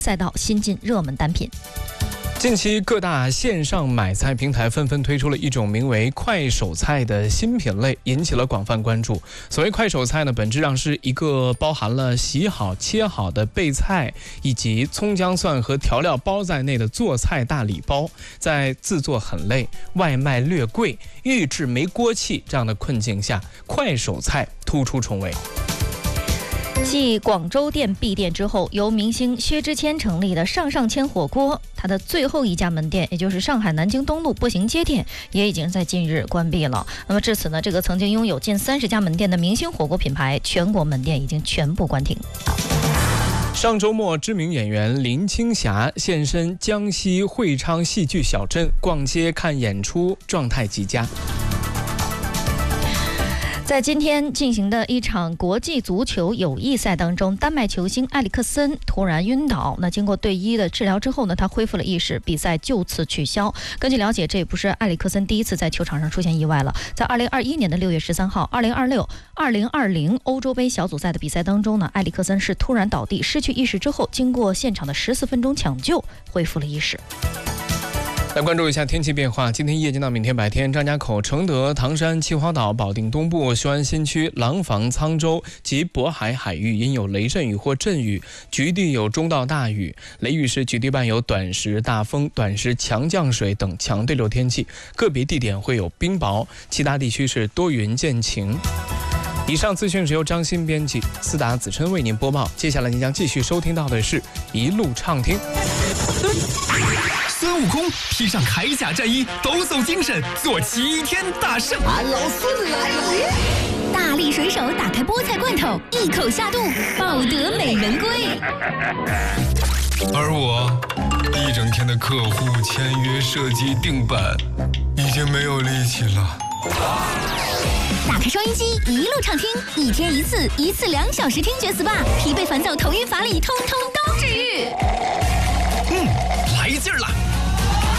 赛道新进热门单品。 近期各大线上买菜平台纷纷推出了一种名为快手菜的新品类，引起了广泛关注。所谓快手菜呢，本质上是一个包含了洗好切好的备菜以及葱姜蒜和调料包在内的做菜大礼包。在制作很累、外卖略贵、预制没锅气这样的困境下，快手菜突出重围。 继广州店闭店之后，由明星薛之谦成立的上签火锅，它的最后一家门店，也就是上海南京东路步行街店，也已经在近日关闭了。那么至此呢，这个曾经拥有近30家门店的明星火锅品牌，全国门店已经全部关停。 上周末，知名演员林青霞现身江西会昌戏剧小镇，逛街看演出，状态极佳。 在今天进行的一场国际足球友谊赛当中，丹麦球星埃里克森突然晕倒。那经过队医的治疗之后呢，他恢复了意识，比赛就此取消。根据了解，这也不是埃里克森第一次在球场上出现意外了。在2021年的6月13号，2026、2020欧洲杯小组赛的比赛当中呢，埃里克森是突然倒地失去意识之后，经过现场的14分钟抢救，恢复了意识。 来关注一下天气变化。今天夜间到明天白天，张家口、承德、唐山、秦皇岛、保定东部、雄安新区、廊坊、沧州及渤海海域因有雷阵雨或阵雨，局地有中到大雨。雷雨时局地伴有短时大风、短时强降水等强对流天气，个别地点会有冰雹，其他地区是多云见晴。以上资讯是由张鑫编辑，思达子琛为您播报。接下来您将继续收听到的是一路畅听。 孙悟空披上铠甲战衣，抖擞精神，做齐天大圣。 俺老孙来了！ 大力水手打开菠菜罐头，一口下肚，抱得美人归。 而我一整天的客户签约、设计、定版，已经没有力气了。 打开收音机，一路畅听，一天一次，一次2小时听觉 SPA， 疲惫烦躁、头晕乏力，通通都治愈。